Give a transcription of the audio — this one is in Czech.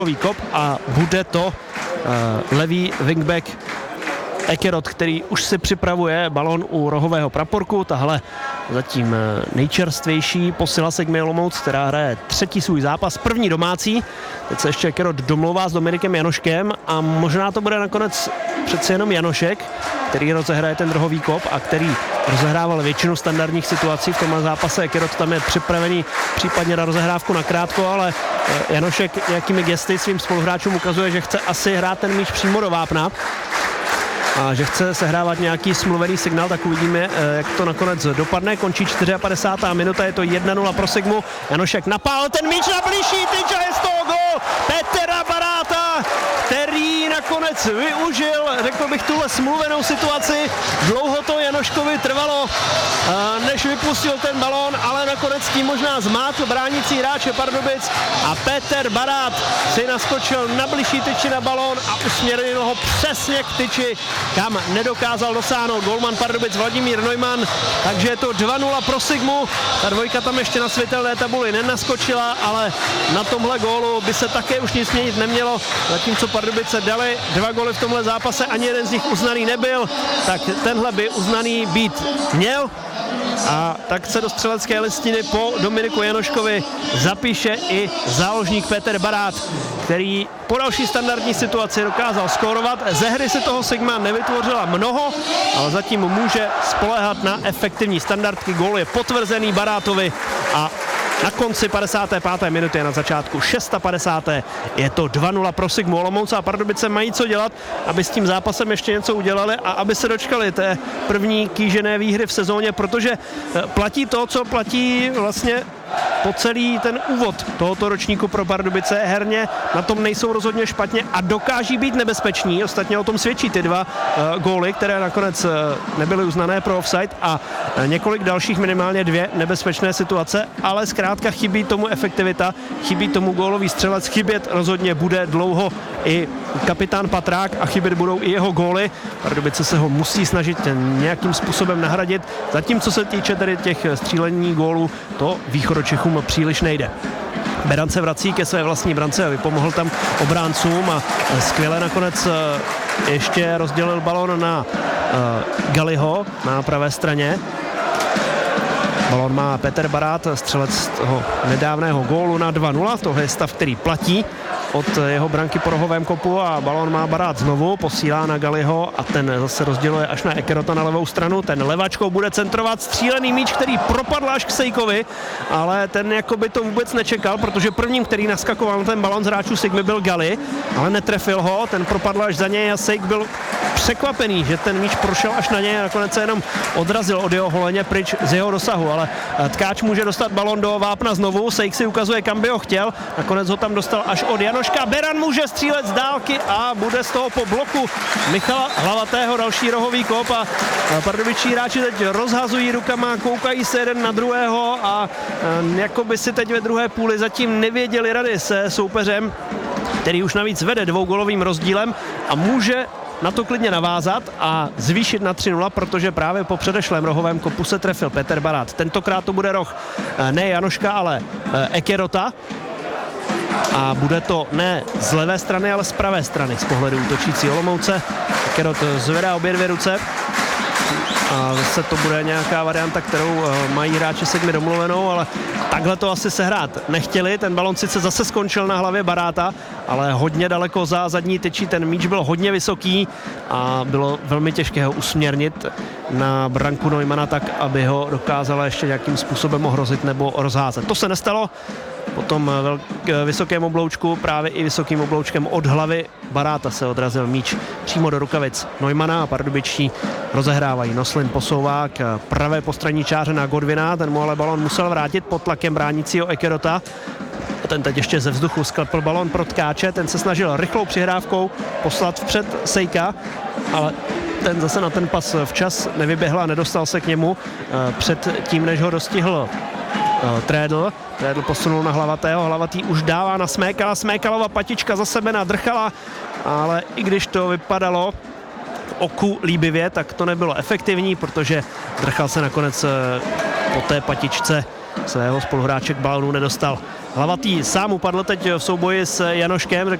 Výkop a bude to levý wingback Ekerot, který už si připravuje balon u rohového praporku. Tahle zatím nejčerstvější posila Sigmy Olomouc, která hraje třetí svůj zápas, první domácí. Teď se ještě Ekerot domlouvá s Dominikem Janoškem a možná to bude nakonec přece jenom Janošek, který rozehraje ten rohový kop a který rozehrával většinu standardních situací v tomhle zápase. Ekerot tam je připravený případně na rozehrávku na krátko, ale Janošek nějakými gesty svým spoluhráčům ukazuje, že chce asi hrát ten míč přímo do vápna a že chce sehrávat nějaký smluvený signál, tak uvidíme, jak to nakonec dopadne. Končí 54. minuta, je to 1-0 pro Sigmu. Janošek napálil ten míč na blížší tyč a je z toho gól Petra Baráta, který nakonec využil, řekl bych, tuhle smluvenou situaci. Dlouho to Janoškovi trvalo, než vypustil ten balón, ale nakonec tím možná zmátl bránící hráče Pardubic a Petr Barát si naskočil na blížší tyči na balón a usměrnil ho přesně k tyči, kam nedokázal dosáhnout golman Pardubic Vladimír Neumann, takže je to 2-0 pro Sigmu. Ta dvojka tam ještě na světelné tabuli nenaskočila, ale na tomhle gólu by se také už nic měnit nemělo, zatímco Pardubice dali 2 góly v tomhle zápase, ani jeden z nich uznaný nebyl, tak tenhle by uznaný být měl. A tak se do střelecké listiny po Dominiku Janoškovi zapíše i záložník Petr Barát, který po další standardní situaci dokázal skórovat. Ze hry si toho Sigma nevytvořila mnoho, ale zatím může spoléhat na efektivní standardky. Gól je potvrzený Barátovi a na konci 55. minuty, na začátku 650. je to 2-0 pro Sigmu Olomouc a Pardubice mají co dělat, aby s tím zápasem ještě něco udělali a aby se dočkali té první kýžené výhry v sezóně, protože platí to, co platí vlastně po celý ten úvod tohoto ročníku pro Pardubice. Herně na tom nejsou rozhodně špatně a dokáží být nebezpeční. Ostatně o tom svědčí ty 2 góly, které nakonec nebyly uznané pro offside a několik dalších, minimálně 2 nebezpečné situace, ale zkrátka chybí tomu efektivita, chybí tomu gólový střelec, chybět rozhodně bude dlouho i kapitán Patrák a chybět budou i jeho góly. Pardubice se ho musí snažit nějakým způsobem nahradit. Zatímco se týče tedy těch střílení gólů, to Východočechům příliš nejde. Beran se vrací ke své vlastní brance a vypomohl tam obráncům a skvěle nakonec ještě rozdělil balon na Galiho na pravé straně. Balon má Petr Barát, střelec toho nedávného gólu na 2-0. Tohle je stav, který platí od jeho branky po rohovém kopu a balon má Barát znovu, posílá na Galiho a ten zase rozděluje až na Ekerota na levou stranu. Ten levačkou bude centrovat střílený míč, který propadl až k Sejkovi, ale ten jakoby to vůbec nečekal, protože prvním, který naskakoval na ten balon z hráčů Sigmy, byl Gali, ale netrefil ho, ten propadl až za něj a Sejk byl překvapený, že ten míč prošel až na něj a nakonec se jenom odrazil od jeho holeně pryč z jeho dosahu, ale Tkáč může dostat balon do vápna znovu, Sejk si ukazuje, kam by ho chtěl, nakonec ho tam dostal až od Janoška, Beran může střílet z dálky a bude z toho po bloku Michala Hlavatého další rohový kop a pardubičtí hráči teď rozhazují rukama, koukají se jeden na druhého a jako by si teď ve druhé půli zatím nevěděli rady se soupeřem, který už navíc vede 2gólovým rozdílem a může na to klidně navázat a zvýšit na 3-0, protože právě po předešlém rohovém kopu se trefil Petr Barát. Tentokrát to bude roh ne Janoška, ale Ekerota. A bude to ne z levé strany, ale z pravé strany z pohledu útočící Olomouce. Ekerot zvedá obě 2 ruce a zase to bude nějaká varianta, kterou mají hráči Sigmy domluvenou, ale takhle to asi sehrát nechtěli. Ten balon sice zase skončil na hlavě Baráta, ale hodně daleko za zadní tyčí, ten míč byl hodně vysoký a bylo velmi těžké ho usměrnit na branku Neumana tak, aby ho dokázala ještě nějakým způsobem ohrozit nebo rozházet. To se nestalo. Po tom vysokém obloučku, právě i vysokým obloučkem od hlavy Baráta se odrazil míč přímo do rukavic Neumana a pardubičtí rozehrávají. Noslin posouvá k pravé postranní čáře na Godwina, ten mu ale balon musel vrátit pod tlakem bránícího Ekerota. A ten teď ještě ze vzduchu sklepl balon pro Tkáče, ten se snažil rychlou přihrávkou poslat vpřed Sejka, ale ten zase na ten pas včas nevyběhl a nedostal se k němu před tím, než ho dostihl Trédl posunul na Hlavatého, Hlavatý už dává na Smékala, Smékalova patička za sebe na Drchala, ale i když to vypadalo oku líbivě, tak to nebylo efektivní, protože Drchal se nakonec po té patičce svého spoluhráče k balonu nedostal. Hlavatý sám upadl teď v souboji s Janoškem,